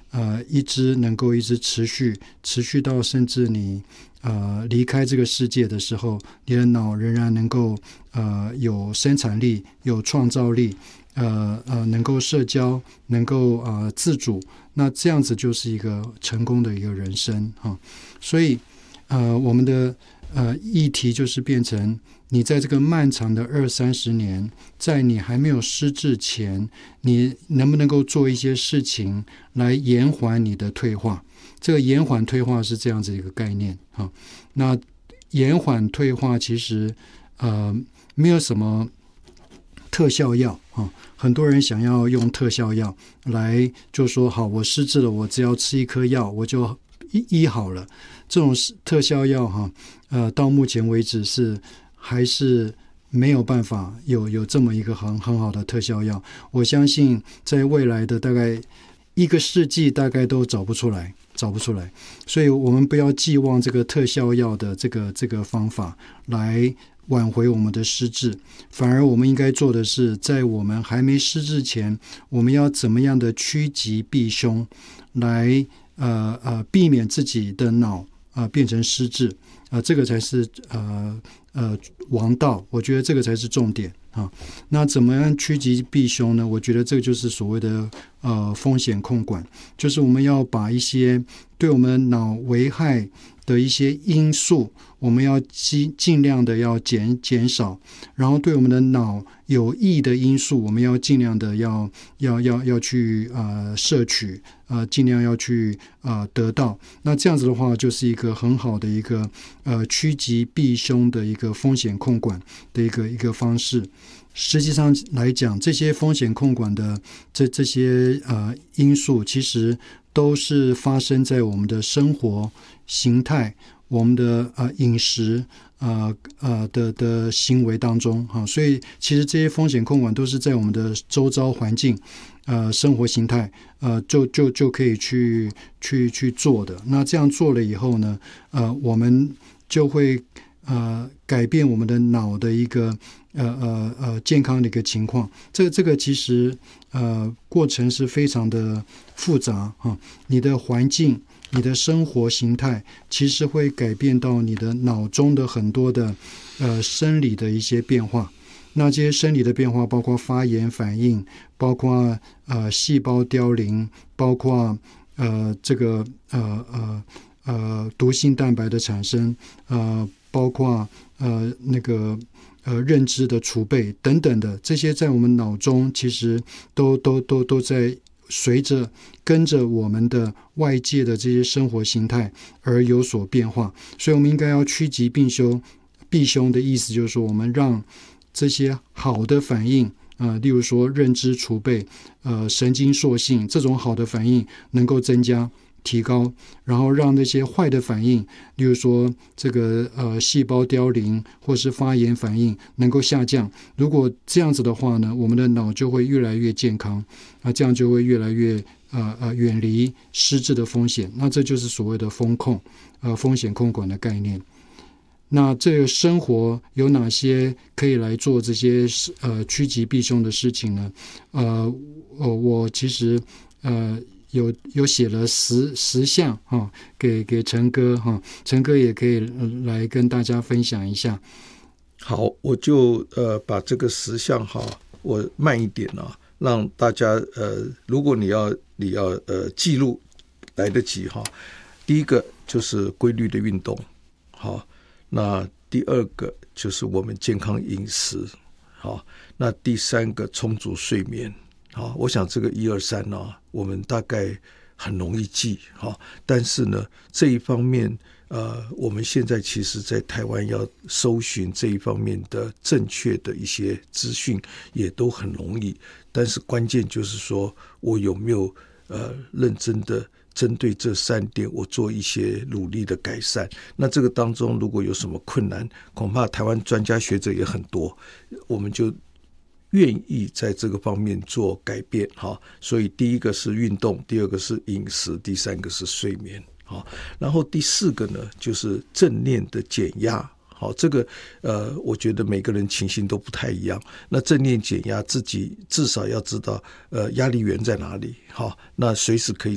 能够一直持续到甚至你离开这个世界的时候，你的脑仍然能够有生产力、有创造力，能够社交，能够自主，那这样子就是一个成功的一个人生所以我们的议题就是变成你在这个漫长的20-30年，在你还没有失智前，你能不能够做一些事情来延缓你的退化？这个延缓退化是这样子一个概念那延缓退化其实没有什么特效药很多人想要用特效药来就说好，我失智了，我只要吃一颗药我就医好了。这种特效药到目前为止还是没有办法有这么一个很好的特效药。我相信在未来的大概1个世纪大概都找不出来。所以我们不要寄望这个特效药的这个方法来挽回我们的失智，反而我们应该做的是，在我们还没失智前，我们要怎么样的趋吉避凶，来避免自己的脑变成失智这个才是王道，我觉得这个才是重点那怎么样趋吉避凶呢？我觉得这个就是所谓的风险控管，就是我们要把一些对我们脑危害的一些因素，我们要尽量的要减少，然后对我们的脑有益的因素，我们要尽量的要去摄取尽量要去得到。那这样子的话，就是一个很好的一个趋吉避凶的一个风险控管的一个方式。实际上来讲，这些风险控管的这些因素，其实都是发生在我们的生活形态、我们的饮食的行为当中所以其实这些风险控管都是在我们的周遭环境生活形态就可以去做的。那这样做了以后呢我们就会改变我们的脑的一个健康的一个情况。这个其实过程是非常的复杂你的环境、你的生活形态其实会改变到你的脑中的很多的生理的一些变化。那这些生理的变化包括发炎反应，包括细胞凋零，包括这个毒性蛋白的产生包括那个认知的储备等等的，这些在我们脑中其实都在跟着我们的外界的这些生活形态而有所变化。所以我们应该要趋吉避凶的意思就是说，我们让这些好的反应例如说认知储备神经塑性这种好的反应能够增加提高，然后让那些坏的反应，例如说这个细胞凋零或是发炎反应能够下降。如果这样子的话呢，我们的脑就会越来越健康这样就会越来越远离失智的风险。那这就是所谓的风险控管的概念。那这个生活有哪些可以来做这些趋吉避凶的事情呢？我其实有写了10项给陈哥陈哥也可以来跟大家分享一下。 好，我就把这个10项我慢一点让大家如果你要记录来得及第一个就是规律的运动那第2个就是我们健康饮食那第3个充足睡眠我想这个1、2、3我们大概很容易记但是呢这一方面我们现在其实在台湾要搜寻这一方面的正确的一些资讯也都很容易，但是关键就是说我有没有认真的针对这3点我做一些努力的改善。那这个当中如果有什么困难，恐怕台湾专家学者也很多，我们就愿意在这个方面做改变所以第一个是运动，第2个是饮食，第3个是睡眠然后第4个呢就是正念的减压这个我觉得每个人情形都不太一样。那正念减压自己至少要知道压力源在哪里那随时可以